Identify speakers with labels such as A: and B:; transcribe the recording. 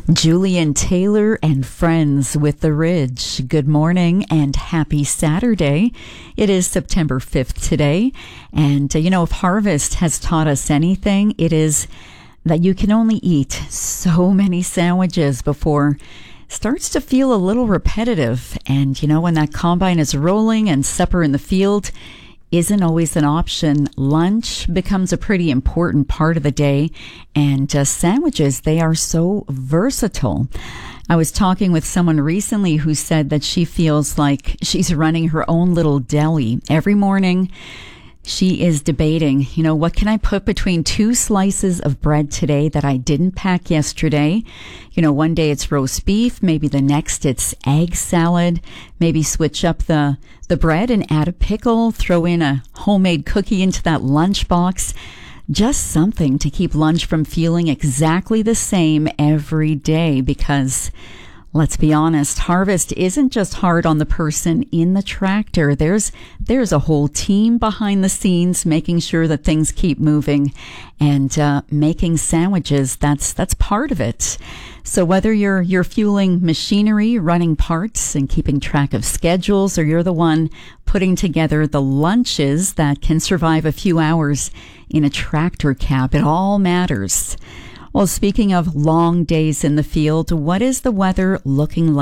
A: Julian Taylor and Friends with the Ridge. Good morning and happy Saturday. It is September 5th today. And, if harvest has taught us anything, it is that you can only eat so many sandwiches before it starts to feel a little repetitive. And, when that combine is rolling and supper in the field isn't always an option, lunch becomes a pretty important part of the day, and sandwiches, they are so versatile. I was talking with someone recently who said that she feels like she's running her own little deli. Every morning, she is debating, what can I put between two slices of bread today that I didn't pack yesterday? One day it's roast beef, maybe the next it's egg salad, maybe switch up the bread and add a pickle, throw in a homemade cookie into that lunchbox. Just something to keep lunch from feeling exactly the same every day, because let's be honest, harvest isn't just hard on the person in the tractor. There's a whole team behind the scenes making sure that things keep moving, and making sandwiches, that's part of it. So whether you're fueling machinery, running parts, and keeping track of schedules, or you're the one putting together the lunches that can survive a few hours in a tractor cab, it all matters. Well, speaking of long days in the field, what is the weather looking like?